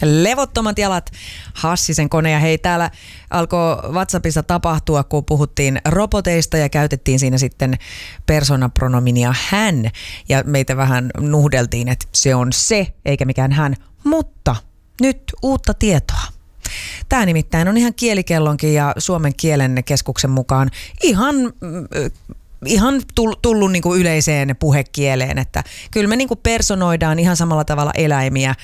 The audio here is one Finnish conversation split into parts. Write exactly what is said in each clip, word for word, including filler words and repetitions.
Levottomat jalat, Hassisen kone. Ja hei, täällä alkoi WhatsAppissa tapahtua, kun puhuttiin roboteista ja käytettiin siinä sitten persoonapronominia hän. Ja meitä vähän nuhdeltiin, että se on se, eikä mikään hän. Mutta nyt uutta tietoa. Tämä nimittäin on ihan kielikellonkin ja Suomen kielen keskuksen mukaan ihan... ihan tullut niin kuin yleiseen puhekieleen, että kyllä me niin kuin personoidaan ihan samalla tavalla eläimiä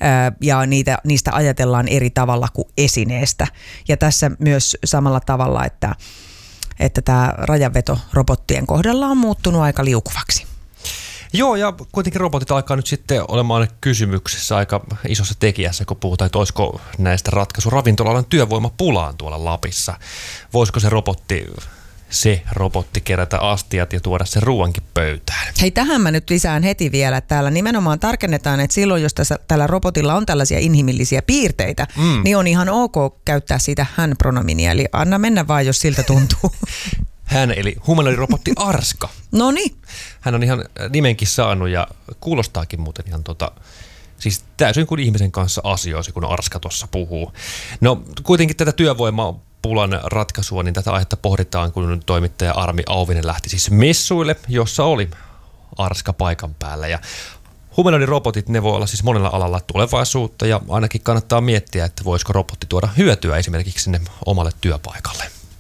ja niitä, niistä ajatellaan eri tavalla kuin esineestä. Ja tässä myös samalla tavalla, että, että tämä rajanveto robottien kohdalla on muuttunut aika liukuvaksi. Joo, ja kuitenkin robotit alkaa nyt sitten olemaan kysymyksessä aika isossa tekijässä, kun puhutaan, että olisiko näistä ratkaisu ravintola-alan työvoimapulaan tuolla Lapissa. Voisiko se robotti... se robotti kerätä astiat ja tuoda sen ruoankin pöytään. Hei, tähän mä nyt lisään heti vielä. Täällä nimenomaan tarkennetaan, että silloin, jos tässä, tällä robotilla on tällaisia inhimillisiä piirteitä, mm. niin on ihan ok käyttää siitä hän-pronominia. Eli anna mennä vaan, jos siltä tuntuu. Hän, eli humanoidirobotti Arska. Noniin. Hän on ihan nimenkin saanut ja kuulostaakin muuten ihan tota... Siis täysin kuin ihmisen kanssa asioisi, kun Arska tuossa puhuu. No kuitenkin tätä työvoimapulan ratkaisua, niin tätä aihetta pohditaan, kun toimittaja Armi Auvinen lähti siis messuille, jossa oli Arska paikan päällä. Ja humanoidirobotit, ne voi olla siis monella alalla tulevaisuutta ja ainakin kannattaa miettiä, että voisiko robotti tuoda hyötyä esimerkiksi sinne omalle työpaikalle.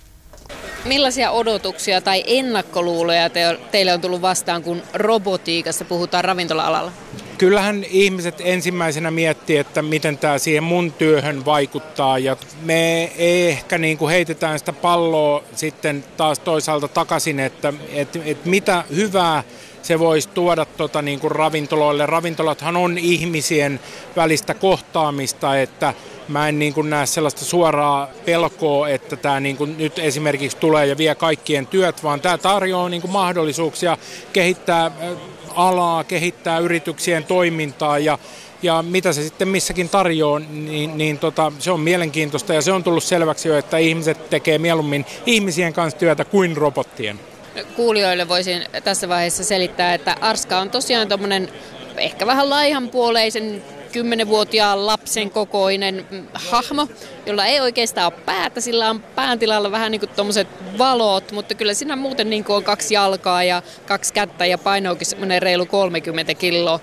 Millaisia odotuksia tai ennakkoluuloja te, teille on tullut vastaan, kun robotiikassa puhutaan ravintola-alalla? Kyllähän ihmiset ensimmäisenä miettii, että miten tämä siihen mun työhön vaikuttaa, ja me ei ehkä niin kuin heitetään sitä palloa sitten taas toisaalta takaisin, että, että, että mitä hyvää se voisi tuoda tota niin kuin ravintoloille. Ravintolathan on ihmisien välistä kohtaamista, että mä en niin kuin näe sellaista suoraa pelkoa, että tämä niin kuin nyt esimerkiksi tulee ja vie kaikkien työt, vaan tämä tarjoaa niin kuin mahdollisuuksia kehittää alaa, kehittää yrityksien toimintaa ja, ja mitä se sitten missäkin tarjoaa, niin, niin tota, se on mielenkiintoista ja se on tullut selväksi jo, että ihmiset tekee mieluummin ihmisien kanssa työtä kuin robottien. Kuulijoille voisin tässä vaiheessa selittää, että Arska on tosiaan tommonen ehkä vähän laihanpuoleisen kymmenvuotiaan lapsen kokoinen hahmo, jolla ei oikeastaan ole päätä, sillä on pään tilalla vähän niin kuin tommoset valot, mutta kyllä siinä muuten niin kuin on kaksi jalkaa ja kaksi kättä ja painoakin semmoinen reilu kolmekymmentä kiloa.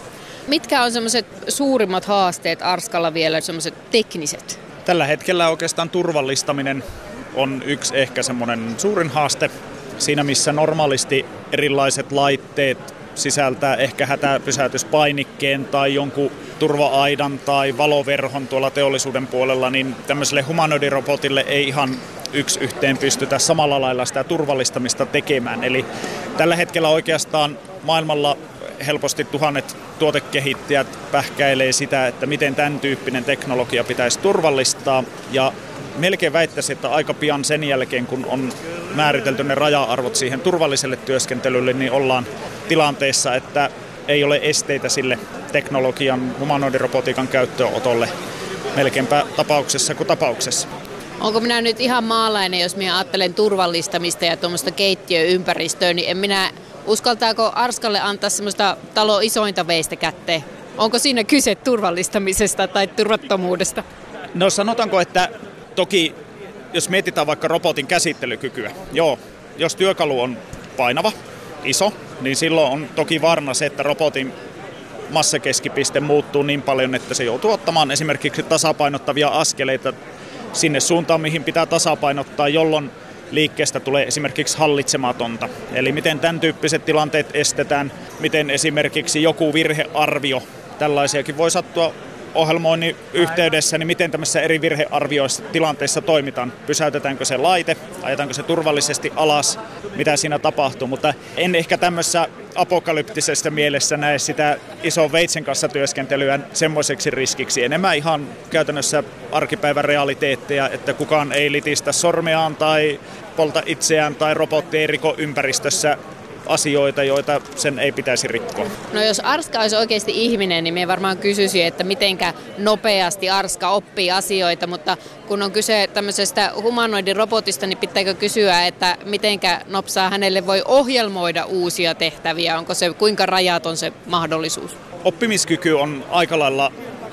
Mitkä on semmoiset suurimmat haasteet Arskalla vielä, semmoiset tekniset? Tällä hetkellä oikeastaan turvallistaminen on yksi ehkä semmoinen suurin haaste. Siinä missä normaalisti erilaiset laitteet sisältää ehkä hätäpysäytyspainikkeen tai jonkun turva-aidan tai valoverhon tuolla teollisuuden puolella, niin tämmöiselle humanoidirobotille ei ihan yksi yhteen pystytä samalla lailla sitä turvallistamista tekemään. Eli tällä hetkellä oikeastaan maailmalla helposti tuhannet tuotekehittäjät pähkäilee sitä, että miten tämän tyyppinen teknologia pitäisi turvallistaa, ja melkein väittäisin, että aika pian sen jälkeen, kun on määritelty ne raja-arvot siihen turvalliselle työskentelylle, niin ollaan tilanteessa, että ei ole esteitä sille teknologian, humanoidirobotiikan käyttöönotolle melkeinpä tapauksessa kuin tapauksessa. Onko minä nyt ihan maalainen, jos minä ajattelen turvallistamista ja tuommoista keittiöympäristöä, niin en minä, uskaltaako Arskalle antaa semmoista talo isointa veistä kätteen? Onko siinä kyse turvallistamisesta tai turvattomuudesta? No sanotaanko, että toki jos mietitään vaikka robotin käsittelykykyä, joo, jos työkalu on painava, iso, niin silloin on toki varna se, että robotin massakeskipiste muuttuu niin paljon, että se joutuu ottamaan esimerkiksi tasapainottavia askeleita sinne suuntaan, mihin pitää tasapainottaa, jolloin liikkeestä tulee esimerkiksi hallitsematonta. Eli miten tämän tyyppiset tilanteet estetään, miten esimerkiksi joku virhearvio, tällaisiakin voi sattua ohjelmoinnin yhteydessä, niin miten tämmöisissä eri virhearvioissa tilanteissa toimitaan. Pysäytetäänkö se laite, ajetaanko se turvallisesti alas, mitä siinä tapahtuu, mutta en ehkä tämmöisessä apokalyptisessa mielessä näe sitä ison veitsen kanssa työskentelyä semmoiseksi riskiksi. Enemmän ihan käytännössä arkipäivän realiteetteja, että kukaan ei litistä sormeaan tai polta itseään tai robotti ei riko ympäristössä asioita, joita sen ei pitäisi rikkoa. No jos Arska olisi oikeasti ihminen, niin me varmaan kysyisi, että mitenkä nopeasti Arska oppii asioita, mutta kun on kyse tämmöisestä humanoidirobotista, niin pitääkö kysyä, että mitenkä nopsaa hänelle voi ohjelmoida uusia tehtäviä, onko se kuinka rajaton se mahdollisuus? Oppimiskyky on aika lailla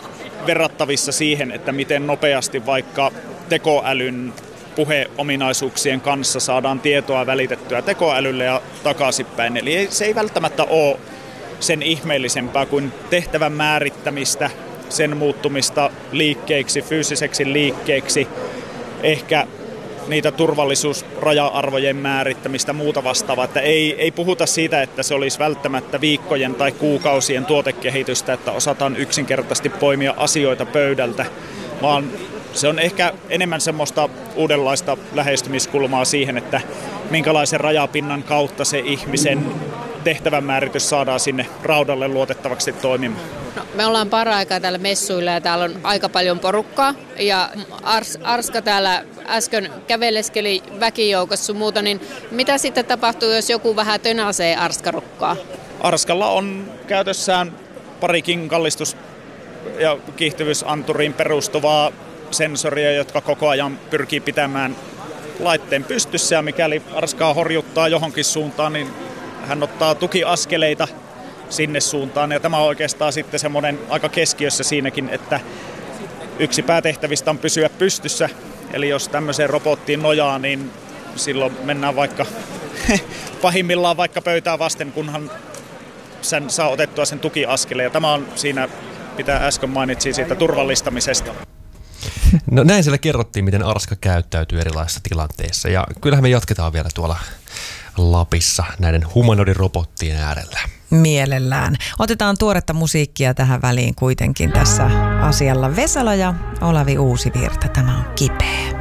verrattavissa siihen, että miten nopeasti vaikka tekoälyn puheominaisuuksien kanssa saadaan tietoa välitettyä tekoälylle ja takaisinpäin. Eli se ei välttämättä ole sen ihmeellisempää kuin tehtävän määrittämistä, sen muuttumista liikkeeksi, fyysiseksi liikkeeksi, ehkä niitä turvallisuusraja-arvojen määrittämistä, muuta vastaavaa. Että ei, ei puhuta siitä, että se olisi välttämättä viikkojen tai kuukausien tuotekehitystä, että osataan yksinkertaisesti poimia asioita pöydältä, vaan se on ehkä enemmän semmoista uudenlaista lähestymiskulmaa siihen, että minkälaisen rajapinnan kautta se ihmisen tehtävän määritys saadaan sinne raudalle luotettavaksi toimimaan. No, me ollaan paraikaa täällä messuilla ja täällä on aika paljon porukkaa ja Ars, Arska täällä äsken käveleskeli väkijoukossa muuta, niin mitä sitten tapahtuu, jos joku vähän tönäsee Arskarukkaa? Arskalla on käytössään parikin kallistus- ja kiihtyvyysanturiin perustuvaa sensoria, jotka koko ajan pyrkii pitämään laitteen pystyssä ja mikäli Arskaa horjuttaa johonkin suuntaan, niin hän ottaa tukiaskeleita sinne suuntaan ja tämä on oikeastaan sitten semmoinen aika keskiössä siinäkin, että yksi päätehtävistä on pysyä pystyssä, eli jos tämmöiseen robottiin nojaa, niin silloin mennään vaikka pahimmillaan vaikka pöytää vasten, kunhan sen saa otettua sen tukiaskeleen ja tämä on siinä, mitä äsken mainitsin siitä turvallistamisesta. No näin siellä kerrottiin, miten Arska käyttäytyy erilaisissa tilanteissa ja kyllähän me jatketaan vielä tuolla Lapissa näiden humanoidirobottien äärellä. Mielellään. Otetaan tuoretta musiikkia tähän väliin kuitenkin tässä asialla. Vesala ja Olavi Uusivirta. Tämä on Kipeä.